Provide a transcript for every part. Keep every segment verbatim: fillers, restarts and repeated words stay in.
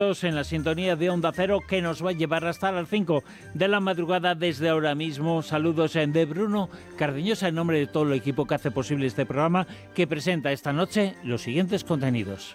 En la sintonía de Onda Cero, que nos va a llevar hasta las cinco de la madrugada desde ahora mismo. Saludos de Bruno Cardeñosa en nombre de todo el equipo que hace posible este programa, que presenta esta noche los siguientes contenidos.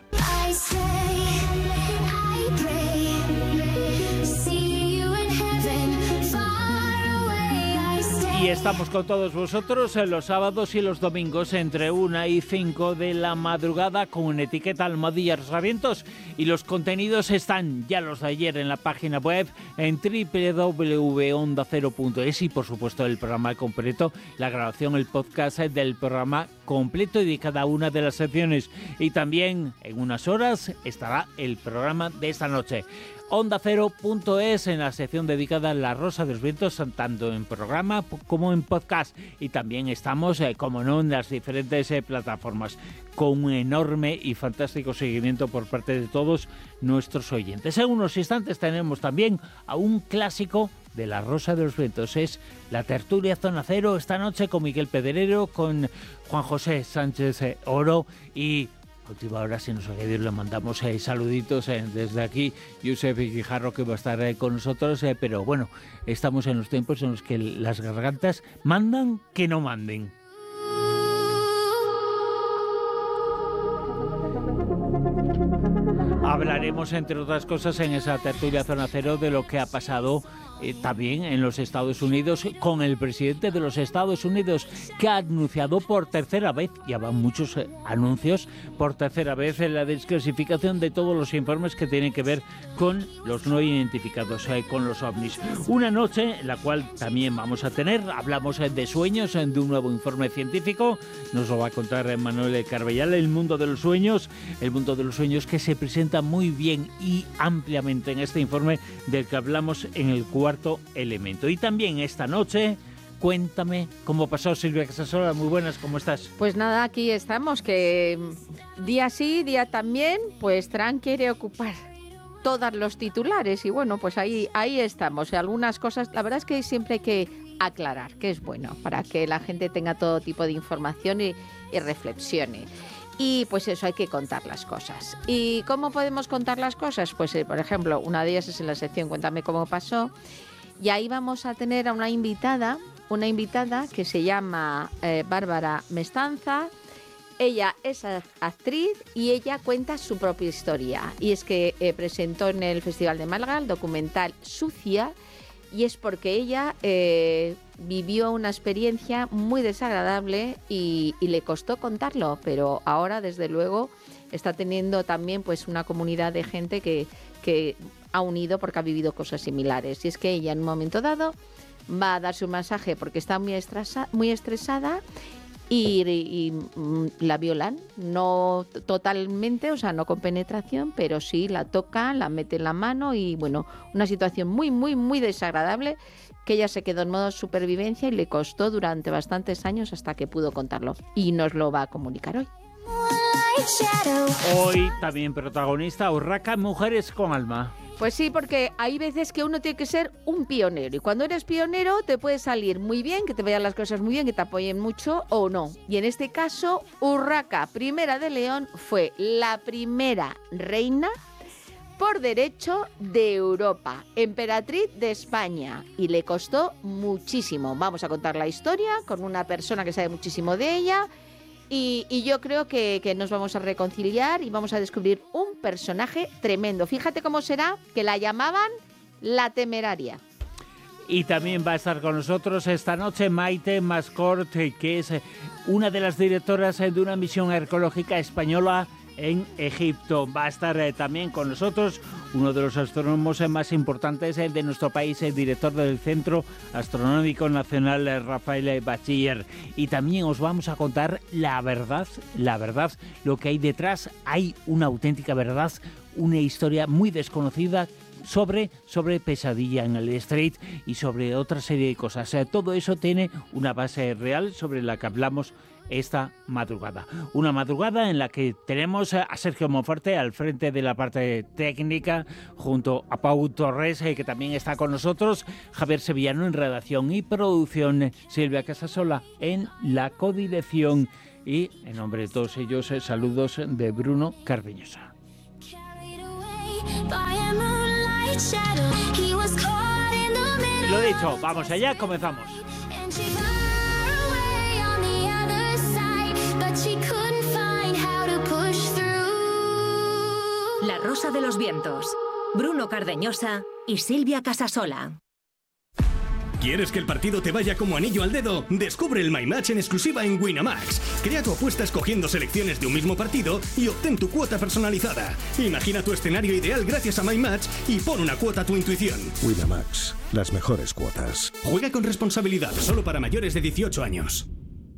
Y estamos con todos vosotros en los sábados y los domingos entre una y cinco de la madrugada con etiqueta Almohadillas Rabientos, y los contenidos están ya los de ayer en la página web en doble u doble u doble u punto onda cero punto es, y por supuesto el programa completo, la grabación, el podcast del programa completo y de cada una de las secciones, y también en unas horas estará el programa de esta noche. Onda Cero punto es en la sección dedicada a La Rosa de los Vientos, tanto en programa como en podcast, y también estamos, eh, como no, en las diferentes eh, plataformas, con un enorme y fantástico seguimiento por parte de todos nuestros oyentes. En unos instantes tenemos también a un clásico de La Rosa de los Vientos, es la tertulia Zona Cero esta noche con Miguel Pedrero, con Juan José Sánchez eh, Oro, y a última hora, si nos oye Dios, le mandamos eh, saluditos eh, desde aquí. Josep Guijarro, que va a estar eh, con nosotros, eh, pero bueno, estamos en los tiempos en los que las gargantas mandan que no manden. Hablaremos, entre otras cosas, en esa tertulia Zona Cero de lo que ha pasado eh, también en los Estados Unidos con el presidente de los Estados Unidos, que ha anunciado por tercera vez, ya van muchos eh, anuncios, por tercera vez en la desclasificación de todos los informes que tienen que ver con los no identificados, eh, con los ovnis. Una noche en la cual también vamos a tener, hablamos eh, de sueños, eh, de un nuevo informe científico, nos lo va a contar eh, Manuel Carbellal, el mundo de los sueños, el mundo de los sueños que se presenta muy bien y ampliamente en este informe del que hablamos en el cuarto elemento. Y también esta noche, cuéntame cómo pasó Silvia Casasola. Muy buenas, ¿cómo estás? Pues nada, aquí estamos, que día sí, día también, pues Trump quiere ocupar todos los titulares y bueno, pues ahí, ahí estamos. Algunas cosas, la verdad es que siempre hay que aclarar, que es bueno, para que la gente tenga todo tipo de información y, y reflexione. Y pues eso, hay que contar las cosas. ¿Y cómo podemos contar las cosas? Pues eh, por ejemplo, una de ellas es en la sección Cuéntame cómo pasó, y ahí vamos a tener a una invitada, una invitada que se llama eh, Bárbara Mestanza. Ella es actriz y ella cuenta su propia historia. Y es que eh, presentó en el Festival de Málaga el documental Sucia, y es porque ella eh, vivió una experiencia muy desagradable y, y le costó contarlo, pero ahora desde luego está teniendo también pues una comunidad de gente que, que ha unido porque ha vivido cosas similares. Y es que ella en un momento dado va a darse un masaje porque está muy, estresa, muy estresada y, y, y la violan, no totalmente, o sea, no con penetración, pero sí la tocan, la meten la mano y bueno, una situación muy, muy, muy desagradable, que ella se quedó en modo supervivencia y le costó durante bastantes años hasta que pudo contarlo, y nos lo va a comunicar hoy. Hoy también protagonista Urraca, Mujeres con Alma. Pues sí, porque hay veces que uno tiene que ser un pionero, y cuando eres pionero te puede salir muy bien, que te vayan las cosas muy bien, que te apoyen mucho o no. Y en este caso, Urraca, primera de León, fue la primera reina por derecho de Europa, emperatriz de España, y le costó muchísimo. Vamos a contar la historia con una persona que sabe muchísimo de ella. Y, y yo creo que, que nos vamos a reconciliar y vamos a descubrir un personaje tremendo. Fíjate cómo será, que la llamaban la Temeraria. Y también va a estar con nosotros esta noche Maite Mascort, que es una de las directoras de una misión arqueológica española en Egipto. Va a estar eh, también con nosotros uno de los astrónomos eh, más importantes eh, de nuestro país, el director del Centro Astronómico Nacional, eh, Rafael Bachiller. Y también os vamos a contar la verdad, la verdad, lo que hay detrás. Hay una auténtica verdad, una historia muy desconocida sobre, sobre Pesadilla en el Street y sobre otra serie de cosas. O sea, todo eso tiene una base real sobre la que hablamos esta madrugada. Una madrugada en la que tenemos a Sergio Monforte al frente de la parte técnica, junto a Pau Torres, eh, que también está con nosotros, Javier Sevillano en redacción y producción, Silvia Casasola en la codirección, y en nombre de todos ellos, eh, saludos de Bruno Cardeñosa. Lo dicho, vamos allá, comenzamos. La Rosa de los Vientos. Bruno Cardeñosa y Silvia Casasola. ¿Quieres que el partido te vaya como anillo al dedo? Descubre el My Match en exclusiva en Winamax. Crea tu apuesta escogiendo selecciones de un mismo partido y obtén tu cuota personalizada. Imagina tu escenario ideal gracias a My Match y pon una cuota a tu intuición. Winamax, las mejores cuotas. Juega con responsabilidad, solo para mayores de dieciocho años.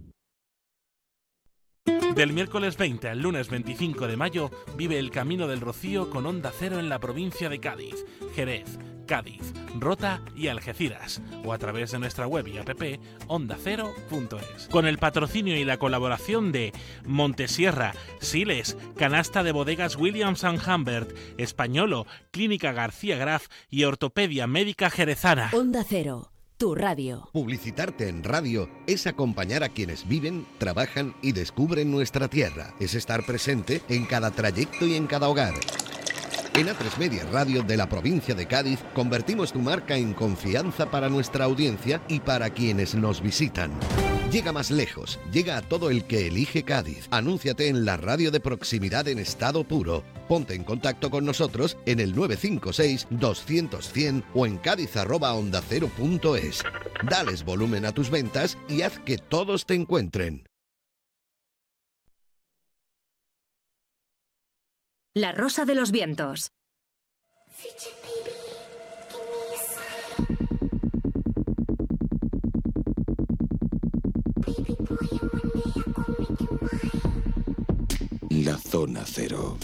Del miércoles veinte al lunes veinticinco de mayo, vive el Camino del Rocío con Onda Cero en la provincia de Cádiz, Jerez, Cádiz, Rota y Algeciras, o a través de nuestra web y app onda cero punto es. Con el patrocinio y la colaboración de Montesierra, Siles, Canasta de Bodegas Williams and Humbert, Españolo, Clínica García Graf y Ortopedia Médica Jerezana. Onda Cero, tu radio. Publicitarte en radio es acompañar a quienes viven, trabajan y descubren nuestra tierra. Es estar presente en cada trayecto y en cada hogar. En A tres Media Radio de la provincia de Cádiz convertimos tu marca en confianza para nuestra audiencia y para quienes nos visitan. Llega más lejos, llega a todo el que elige Cádiz. Anúnciate en la radio de proximidad en estado puro. Ponte en contacto con nosotros en el nueve cinco seis, doscientos, cien o en cádiz arroba onda cero punto es. Dales volumen a tus ventas y haz que todos te encuentren. La Rosa de los Vientos. La Zona Cero.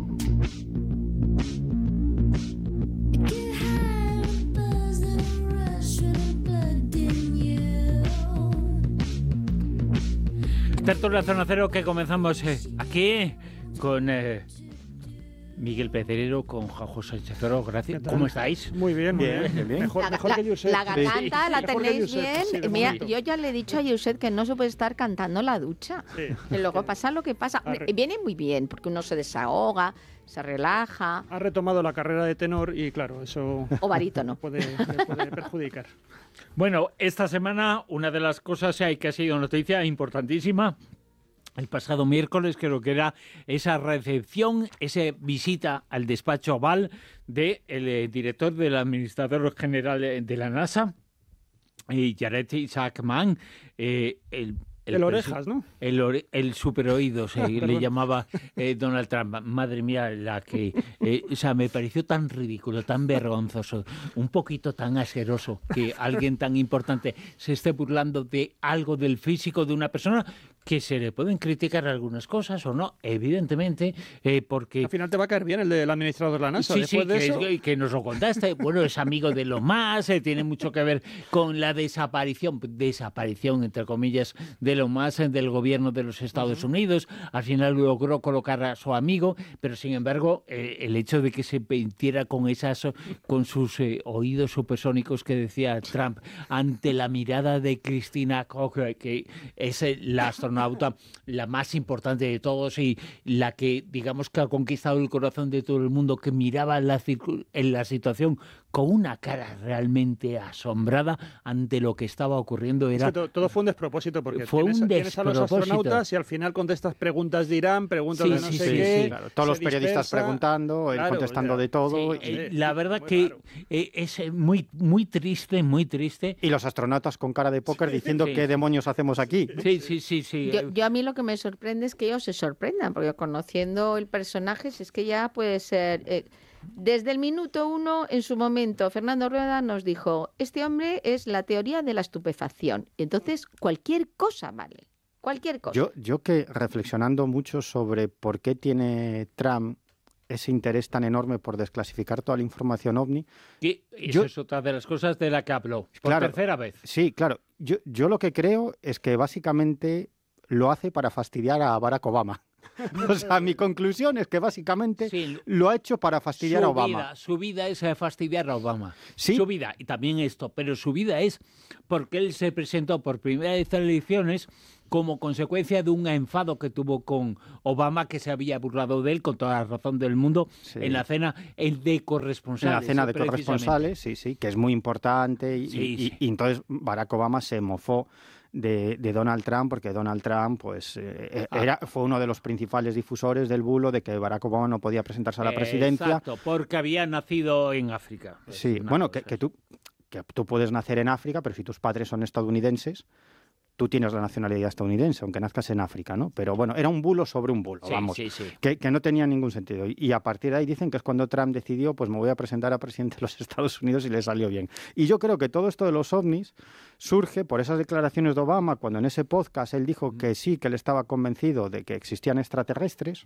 Tertulia La Zona Cero, que comenzamos eh, aquí con eh, Miguel Pedrero, con Juan José Chazoro. Gracias. ¿Cómo estáis? Muy bien, muy bien. Bien, bien. Mejor, La, mejor la- que Josep. la garganta la Mejor que tenéis Josep, bien. sí, de Mira, momento. yo ya le he dicho a Josep que no se puede estar cantando en la ducha. Sí. Que luego pasa lo que pasa. Arre. Viene muy bien, porque uno se desahoga, se relaja, Ha retomado la carrera de tenor y claro, eso o barítono. puede, le puede perjudicar. Bueno, esta semana una de las cosas eh, que ha sido noticia importantísima. El pasado miércoles creo que era esa recepción, esa visita al despacho Oval del eh, director del administrador general eh, de la NASA, eh, Jared Isaacman, eh, el El, el orejas, ¿no? El, ore, el superoído se le Perdón. llamaba eh, Donald Trump. Madre mía, la que... Eh, o sea, me pareció tan ridículo, tan vergonzoso, un poquito tan asqueroso que alguien tan importante se esté burlando de algo del físico de una persona que se le pueden criticar algunas cosas o no, evidentemente, eh, porque... Al final te va a caer bien el del administrador de la NASA. Sí, sí, Después de que, eso, es- que nos lo contaste. Bueno, es amigo de lo más, eh, tiene mucho que ver con la desaparición, desaparición, entre comillas, de lo más eh, del gobierno de los Estados Unidos. Al final logró colocar a su amigo, pero sin embargo, eh, el hecho de que se metiera con esas, con sus eh, oídos supersónicos que decía Trump ante la mirada de Christina Koch, eh, que es eh, la astronauta la más importante de todos y la que, digamos, que ha conquistado el corazón de todo el mundo, que miraba la, circu- en la situación con una cara realmente asombrada ante lo que estaba ocurriendo. es Era que to- todo fue un despropósito porque Fue tienes, un tienes a los despropósito. astronautas y al final contestas preguntas de Irán, preguntas Sí, de no sí, sé sí, qué. sí. Claro, todos los se periodistas dispersa. preguntando, él Claro, contestando ya. de todo. Sí, y, eh, la verdad muy que raro. eh, es eh, muy, muy triste, muy triste. y los astronautas con cara de póker diciendo sí, qué sí. demonios hacemos aquí. Sí, sí, sí, sí. Yo, eh, yo a mí lo que me sorprende es que ellos se sorprendan, porque conociendo el personaje, si es que ya puede ser... eh, desde el minuto uno, en su momento, Fernando Rueda nos dijo, este hombre es la teoría de la estupefacción. Y entonces, cualquier cosa vale, cualquier cosa. Yo, yo que reflexionando mucho sobre por qué tiene Trump ese interés tan enorme por desclasificar toda la información ovni. que eso yo- es otra de las cosas de la que habló. Por Claro. tercera vez. Sí, claro. Yo, yo lo que creo es que básicamente lo hace para fastidiar a Barack Obama. O sea, mi conclusión es que básicamente Sí. lo ha hecho para fastidiar su a Obama. Vida, su vida es eh, fastidiar a Obama. Sí. Su vida, y también esto, pero su vida es porque él se presentó por primera vez en elecciones como consecuencia de un enfado que tuvo con Obama, que se había burlado de él, con toda la razón del mundo, Sí. en la cena el de corresponsales. En la cena de precisamente. corresponsales, sí, sí, que es muy importante. Y, Sí, y- sí. y entonces Barack Obama se mofó de, de Donald Trump, porque Donald Trump pues eh, Ah. era, fue uno de los principales difusores del bulo de que Barack Obama no podía presentarse a la presidencia. Exacto, porque había nacido en África. Pues Sí, una bueno, cosa que, que así. tú, que tú puedes nacer en África, pero si tus padres son estadounidenses, tú tienes la nacionalidad estadounidense, aunque nazcas en África, ¿no? Pero bueno, era un bulo sobre un bulo, Sí, vamos, sí, sí. Que, que no tenía ningún sentido. Y, y a partir de ahí dicen que es cuando Trump decidió, pues me voy a presentar a presidente de los Estados Unidos y le salió bien. Y yo creo que todo esto de los ovnis surge por esas declaraciones de Obama, cuando en ese podcast él dijo que sí, que él estaba convencido de que existían extraterrestres.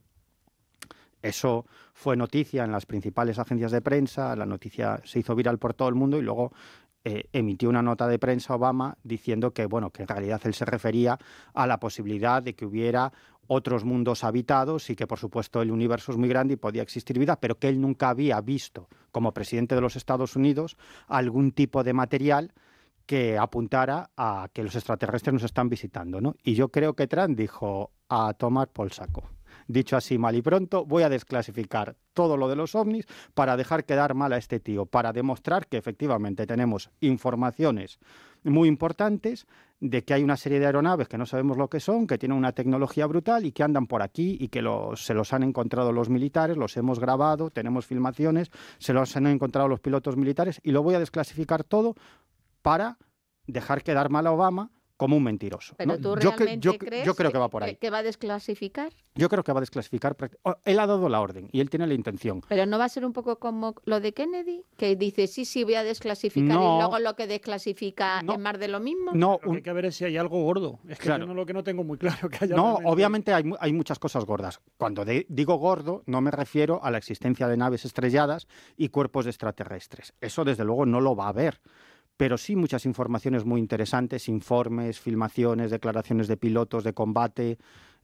Eso fue noticia en las principales agencias de prensa, la noticia se hizo viral por todo el mundo y luego eh, emitió una nota de prensa Obama diciendo que, bueno, que en realidad él se refería a la posibilidad de que hubiera otros mundos habitados y que, por supuesto, el universo es muy grande y podía existir vida, pero que él nunca había visto, como presidente de los Estados Unidos, algún tipo de material que apuntara a que los extraterrestres nos están visitando, ¿no? Y yo creo que Trump dijo a tomar por saco. Dicho así mal y pronto, voy a desclasificar todo lo de los ovnis para dejar quedar mal a este tío, para demostrar que efectivamente tenemos informaciones muy importantes de que hay una serie de aeronaves que no sabemos lo que son, que tienen una tecnología brutal y que andan por aquí y que los, se los han encontrado los militares, los hemos grabado, tenemos filmaciones, se los han encontrado los pilotos militares y lo voy a desclasificar todo para dejar quedar mal a Obama como un mentiroso. Pero ¿no? tú yo, que- realmente yo, crees yo creo que va por que- ahí. que va a desclasificar. Yo creo que va a desclasificar. práct- oh, Él ha dado la orden y él tiene la intención. Pero no va a ser un poco como lo de Kennedy, que dice sí, sí, voy a desclasificar No. y luego lo que desclasifica No. es más de lo mismo. No, Lo que un- hay que ver es si hay algo gordo. Es que Claro. yo no, lo que no tengo muy claro que haya no realmente- obviamente hay, mu- hay muchas cosas gordas. Cuando de- digo gordo, no me refiero a la existencia de naves estrelladas y cuerpos de extraterrestres. Eso, desde luego, no lo va a haber. Pero sí muchas informaciones muy interesantes, informes, filmaciones, declaraciones de pilotos de combate,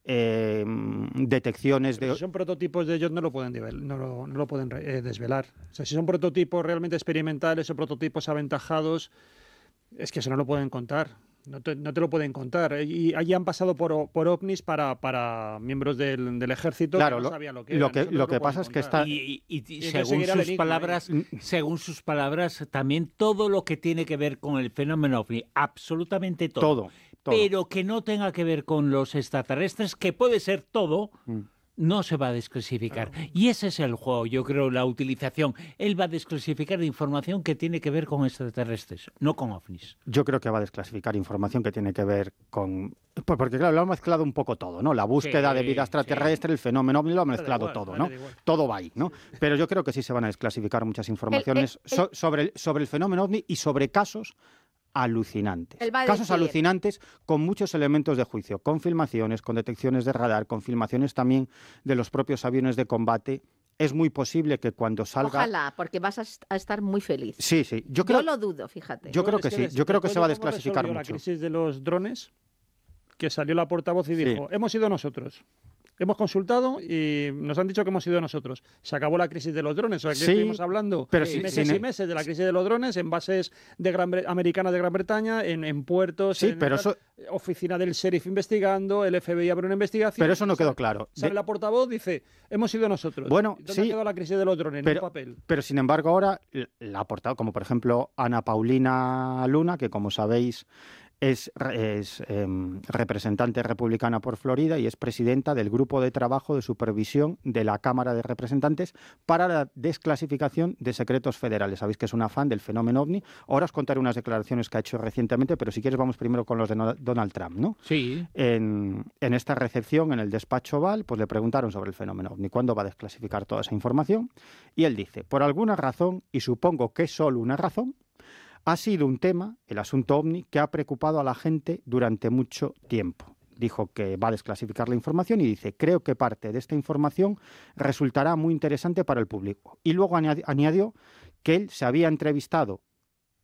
eh, detecciones Pero de... si son prototipos de ellos no lo pueden, nivel- no lo, no lo pueden eh, desvelar. O sea, si son prototipos realmente experimentales o prototipos aventajados, es que eso no lo pueden contar. No te, no te lo pueden contar. Y allí han pasado por, o- por ovnis para, para miembros del, del ejército Claro, que no lo- sabían lo que lo era. que- Eso no lo te que pueden pasa es que contar. está- Y, y- y Y entonces según seguirá el sus enigma ahí. palabras, según sus palabras, también todo lo que tiene que ver con el fenómeno ovni, absolutamente todo. Todo, todo. Pero que no tenga que ver con los extraterrestres, que puede ser todo, Mm. no se va a desclasificar. Y ese es el juego, yo creo, la utilización. Él va a desclasificar información que tiene que ver con extraterrestres, no con ovnis. Yo creo que va a desclasificar información que tiene que ver con... pues porque, claro, lo ha mezclado un poco todo, ¿no? La búsqueda Sí, de vida extraterrestre, el fenómeno ovni, lo ha da mezclado igual, todo, a ¿no? mí me da igual. Todo va ahí, ¿no? Pero yo creo que sí se van a desclasificar muchas informaciones el- so- sobre, el, sobre el fenómeno ovni y sobre casos alucinantes. Él va a Casos decir- alucinantes con muchos elementos de juicio, con filmaciones, con detecciones de radar, con filmaciones también de los propios aviones de combate. Es muy posible que cuando salga... Ojalá, porque vas a, est- a estar muy feliz. Sí, sí. Yo Yo, creo... lo dudo, fíjate. Yo creo Es que sí, des- yo creo que después se va a de cómo desclasificar resolvió mucho. la crisis de los drones, que salió la portavoz y Sí. dijo, hemos sido nosotros. Hemos consultado y nos han dicho que hemos sido nosotros. Se acabó la crisis de los drones. O sea, que Sí, estuvimos hablando pero sí, si- meses sin- y meses de la crisis de los drones en bases de Gran Bre- americanas de Gran Bretaña, en, en puertos, Sí, en pero tal, oficina del sheriff investigando, el F B I abre una investigación. Pero eso no quedó sale- claro. Sale De- la portavoz, dice, hemos sido nosotros. Bueno, ¿Dónde sí, ha quedado la crisis de los drones? En pero- un papel. Pero sin embargo ahora l- la ha aportado, como por ejemplo Ana Paulina Luna, que como sabéis es, re- es em, representante republicana por Florida y es presidenta del Grupo de Trabajo de Supervisión de la Cámara de Representantes para la desclasificación de secretos federales. Sabéis que es una fan del fenómeno ovni. Ahora os contaré unas declaraciones que ha hecho recientemente, pero si quieres vamos primero con los de No- Donald Trump, ¿no? Sí. En, en esta recepción, en el despacho Oval, pues le preguntaron sobre el fenómeno ovni, cuándo va a desclasificar toda esa información, y él dice, por alguna razón, y supongo que es solo una razón, ha sido un tema, el asunto ovni, que ha preocupado a la gente durante mucho tiempo. Dijo que va a desclasificar la información y dice, creo que parte de esta información resultará muy interesante para el público. Y luego añadi- añadió que él se había entrevistado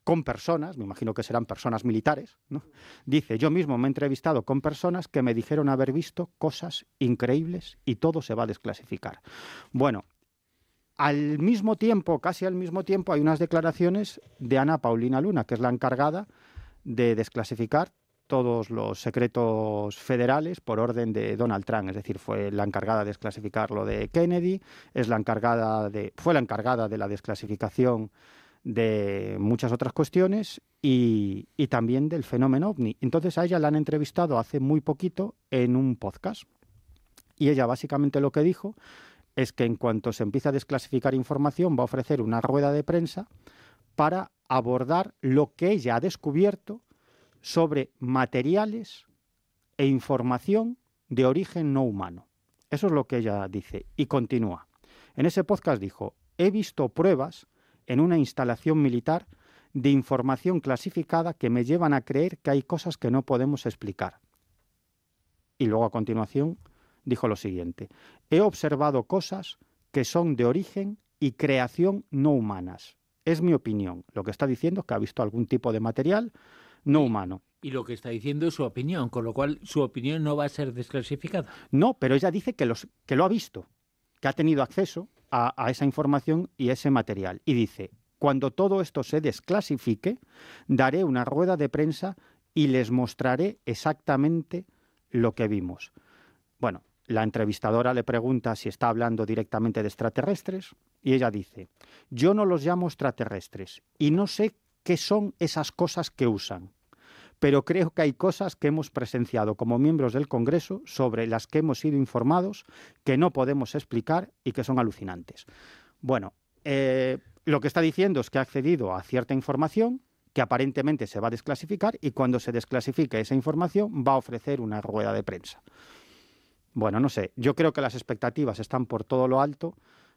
con personas, me imagino que serán personas militares, ¿no? Dice, yo mismo me he entrevistado con personas que me dijeron haber visto cosas increíbles y todo se va a desclasificar. Bueno, al mismo tiempo, casi al mismo tiempo, hay unas declaraciones de Ana Paulina Luna, que es la encargada de desclasificar todos los secretos federales por orden de Donald Trump. Es decir, fue la encargada de desclasificar lo de Kennedy, es la encargada de, fue la encargada de la desclasificación de muchas otras cuestiones y, y también del fenómeno ovni. Entonces a ella la han entrevistado hace muy poquito en un podcast. Y ella básicamente lo que dijo es que en cuanto se empiece a desclasificar información va a ofrecer una rueda de prensa para abordar lo que ella ha descubierto sobre materiales e información de origen no humano. Eso es lo que ella dice. Y continúa. En ese podcast dijo, he visto pruebas en una instalación militar de información clasificada que me llevan a creer que hay cosas que no podemos explicar. Y luego a continuación dijo lo siguiente, he observado cosas que son de origen y creación no humanas. Es mi opinión. Lo que está diciendo es que ha visto algún tipo de material no humano. Y lo que está diciendo es su opinión, con lo cual su opinión no va a ser desclasificada. No, pero ella dice que, los, que lo ha visto, que ha tenido acceso a, a esa información y ese material. Y dice, cuando todo esto se desclasifique, daré una rueda de prensa y les mostraré exactamente lo que vimos. Bueno, la entrevistadora le pregunta si está hablando directamente de extraterrestres y ella dice, yo no los llamo extraterrestres y no sé qué son esas cosas que usan, pero creo que hay cosas que hemos presenciado como miembros del Congreso sobre las que hemos sido informados que no podemos explicar y que son alucinantes. Bueno, eh, lo que está diciendo es que ha accedido a cierta información que aparentemente se va a desclasificar y cuando se desclasifique esa información va a ofrecer una rueda de prensa. Bueno, no sé, yo creo que las expectativas están por todo lo alto.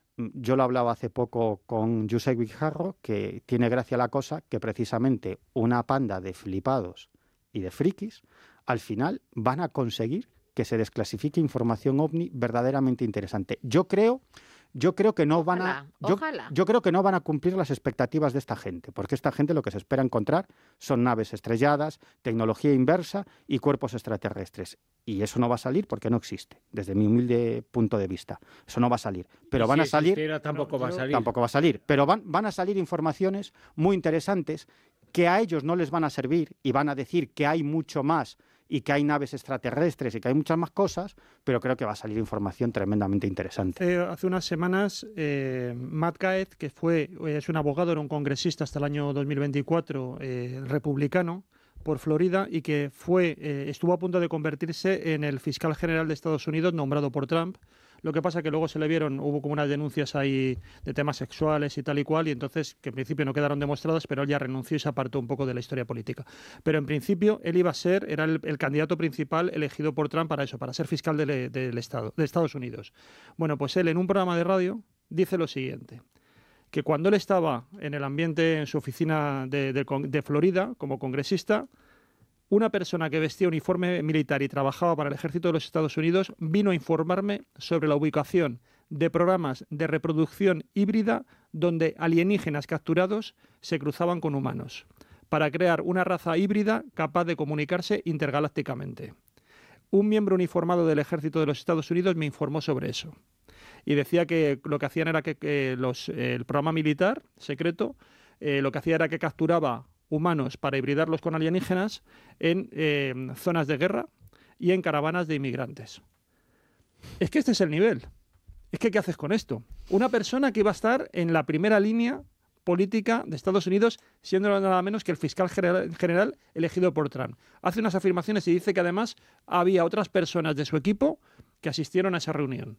Yo lo hablaba hace poco con Josep Guijarro, que tiene gracia la cosa que precisamente una panda de flipados y de frikis al final van a conseguir que se desclasifique información ovni verdaderamente interesante. Yo creo, yo creo que no van a, yo, yo creo que no van a cumplir las expectativas de esta gente, porque esta gente lo que se espera encontrar son naves estrelladas, tecnología inversa y cuerpos extraterrestres. Y eso no va a salir porque no existe, desde mi humilde punto de vista. Eso no va a salir. Pero van a salir. Tampoco va a salir. Tampoco va a salir. Pero van, van a salir informaciones muy interesantes que a ellos no les van a servir y van a decir que hay mucho más y que hay naves extraterrestres y que hay muchas más cosas, pero creo que va a salir información tremendamente interesante. Eh, hace unas semanas, eh, Matt Gaetz, que fue, es un abogado, era un congresista hasta el año dos mil veinticuatro, eh, republicano, por Florida, y que fue eh, estuvo a punto de convertirse en el fiscal general de Estados Unidos nombrado por Trump. Lo que pasa que luego se le vieron, hubo como unas denuncias ahí de temas sexuales y tal y cual, y entonces, que en principio no quedaron demostradas, pero él ya renunció y se apartó un poco de la historia política. Pero en principio él iba a ser, era el, el candidato principal elegido por Trump para eso, para ser fiscal del de, de Estado, de Estados Unidos. Bueno, pues él en un programa de radio dice lo siguiente, que cuando él estaba en el ambiente, en su oficina de, de, de Florida, como congresista, una persona que vestía uniforme militar y trabajaba para el ejército de los Estados Unidos vino a informarme sobre la ubicación de programas de reproducción híbrida donde alienígenas capturados se cruzaban con humanos, para crear una raza híbrida capaz de comunicarse intergalácticamente. Un miembro uniformado del ejército de los Estados Unidos me informó sobre eso. Y decía que lo que hacían era que, que los, eh, el programa militar secreto eh, lo que hacía era que capturaba humanos para hibridarlos con alienígenas en eh, zonas de guerra y en caravanas de inmigrantes. Es que este es el nivel. Es que, ¿qué haces con esto? Una persona que iba a estar en la primera línea política de Estados Unidos, siendo nada menos que el fiscal general, general elegido por Trump. Hace unas afirmaciones y dice que además había otras personas de su equipo que asistieron a esa reunión.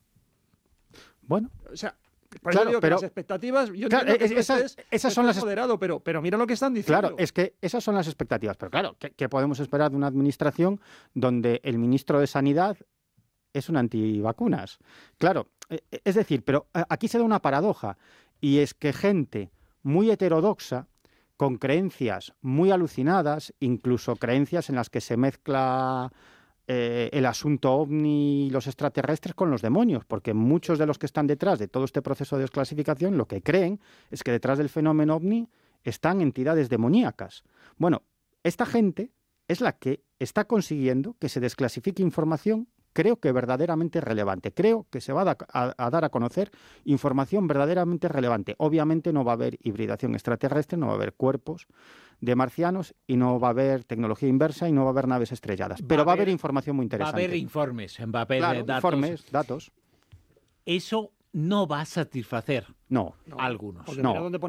Bueno, o sea, Por claro, digo pero que las expectativas, yo claro, entiendo que esas, es, esas son las moderado, pero, pero mira lo que están diciendo. Claro, es que esas son las expectativas. Pero claro, ¿qué, qué podemos esperar de una administración donde el ministro de Sanidad es un antivacunas? Claro, es decir, pero aquí se da una paradoja, y es que gente muy heterodoxa, con creencias muy alucinadas, incluso creencias en las que se mezcla Eh, el asunto ovni y los extraterrestres con los demonios, porque muchos de los que están detrás de todo este proceso de desclasificación lo que creen es que detrás del fenómeno ovni están entidades demoníacas. Bueno, esta gente es la que está consiguiendo que se desclasifique información, creo que verdaderamente relevante. Creo que se va a, da, a, a dar a conocer información verdaderamente relevante. Obviamente no va a haber hibridación extraterrestre, no va a haber cuerpos de marcianos y no va a haber tecnología inversa y no va a haber naves estrelladas. Pero va a haber, va a haber información muy interesante. Va a haber informes, va a haber claro, datos. informes, datos. Eso no va a satisfacer no, a algunos. Porque no. mira dónde pone